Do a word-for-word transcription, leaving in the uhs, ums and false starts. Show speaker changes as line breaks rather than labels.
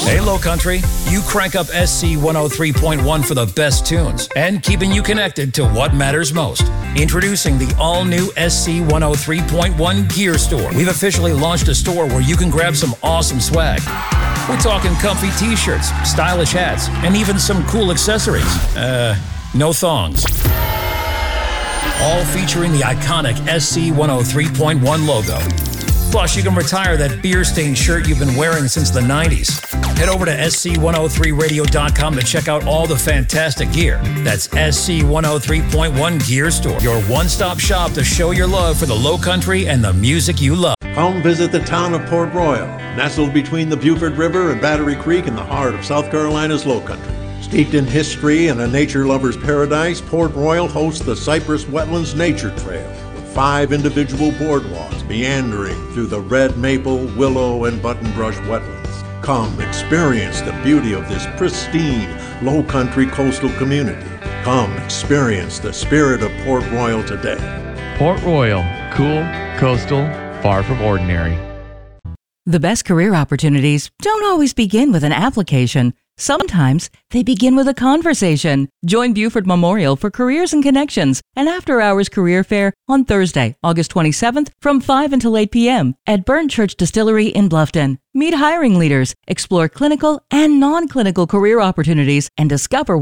Hey, Low Country, you crank up S C one oh three point one for the best tunes and keeping you connected to what matters most. Introducing the all-new S C one oh three point one Gear Store. We've officially launched a store where you can grab some awesome swag. We're talking comfy t-shirts, stylish hats, and even some cool accessories. Uh, no thongs. All featuring the iconic S C one oh three point one logo. Plus, you can retire that beer-stained shirt you've been wearing since the nineties. Head over to S C one oh three radio dot com to check out all the fantastic gear. That's S C one oh three point one Gear Store, your one-stop shop to show your love for the Low Country and the music you love.
Come visit the town of Port Royal, nestled between the Buford River and Battery Creek in the heart of South Carolina's Low Country. Steeped in history and a nature lover's paradise, Port Royal hosts the Cypress Wetlands Nature Trail, with five individual boardwalks meandering through the red maple, willow, and buttonbrush wetlands. Come experience the beauty of this pristine, low country coastal community. Come experience the spirit of Port Royal today.
Port Royal, cool, coastal, far from ordinary.
The best career opportunities don't always begin with an application. Sometimes they begin with a conversation. Join Buford Memorial for Careers and Connections, an after-hours career fair on Thursday, August twenty-seventh from five until eight p.m. at Burn Church Distillery in Bluffton. Meet hiring leaders, explore clinical and non-clinical career opportunities, and discover